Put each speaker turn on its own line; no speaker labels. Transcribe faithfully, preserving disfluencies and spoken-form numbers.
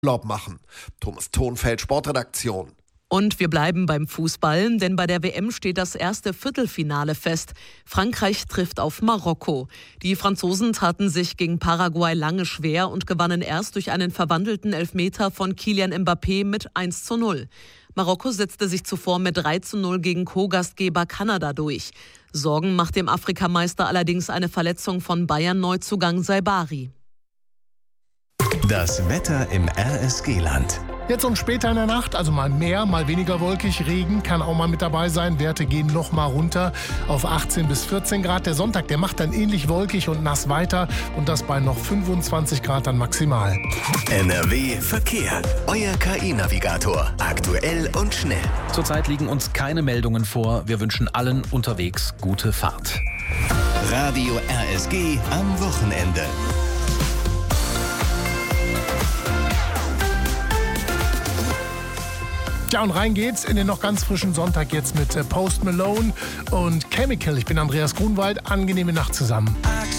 Urlaub machen. Thomas Thonfeld, Sportredaktion.
Und wir bleiben beim Fußball, denn bei der W M steht das erste Viertelfinale fest. Frankreich trifft auf Marokko. Die Franzosen taten sich gegen Paraguay lange schwer und gewannen erst durch einen verwandelten Elfmeter von Kylian Mbappé mit eins zu null. Marokko setzte sich zuvor mit drei zu null gegen Co-Gastgeber Kanada durch. Sorgen macht dem Afrikameister allerdings eine Verletzung von Bayern-Neuzugang Saibari.
Das Wetter im R S G-Land.
Jetzt und später in der Nacht, also mal mehr, mal weniger wolkig, Regen kann auch mal mit dabei sein. Werte gehen noch mal runter auf achtzehn bis vierzehn Grad. Der Sonntag, der macht dann ähnlich wolkig und nass weiter und das bei noch fünfundzwanzig Grad dann maximal.
N R W Verkehr. Euer K I-Navigator. Aktuell und schnell.
Zurzeit liegen uns keine Meldungen vor. Wir wünschen allen unterwegs gute Fahrt.
Radio R S G am Wochenende.
Ja, und rein geht's in den noch ganz frischen Sonntag jetzt mit Post Malone und Chemical. Ich bin Andreas Grunwald. Angenehme Nacht zusammen.